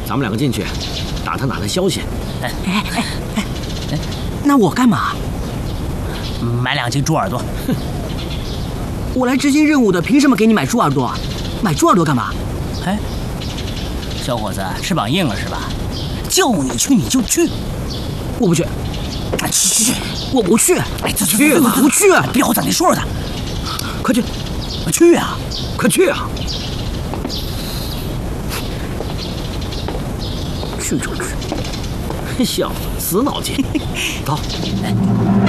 咱们两个进去，打探消息。 那我干嘛？ 买2斤猪耳朵。 我来执行任务的，凭什么给你买猪耳朵啊？买猪耳朵干嘛？ 哎，小伙子，翅膀硬了是吧？叫你去你就去。 我不去。 去！ 我不去。 哎， 去！我不去！ 别和咱那说的。 快去！ 去啊！ 快去啊！ 去就去。 小子，死脑筋。走。